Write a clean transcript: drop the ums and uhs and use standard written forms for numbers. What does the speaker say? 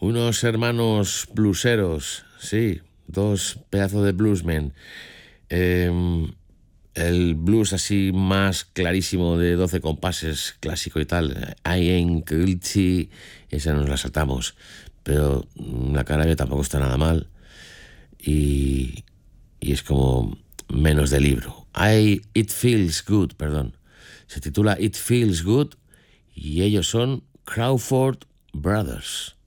Unos hermanos blueseros, sí, dos pedazos de bluesmen. El blues así más clarísimo de 12 compases, clásico y tal. I Ain't Guilty, esa nos la saltamos. Pero la cara B tampoco está nada mal. Y, y es como menos de libro. It Feels Good, perdón. Se titula It Feels Good y ellos son Crawford Brothers.